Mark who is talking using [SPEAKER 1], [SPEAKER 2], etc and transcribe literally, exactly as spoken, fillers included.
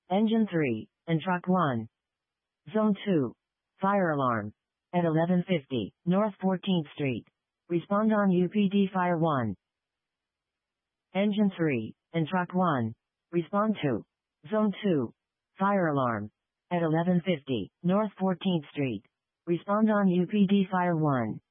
[SPEAKER 1] Engine three, and Truck one. Zone two. Fire alarm. At eleven fifty, North fourteenth Street. Respond on U P D Fire one. Engine three, and Truck one. Respond to. Zone two. Fire alarm. At eleven fifty, North fourteenth Street. Respond on U P D Fire one.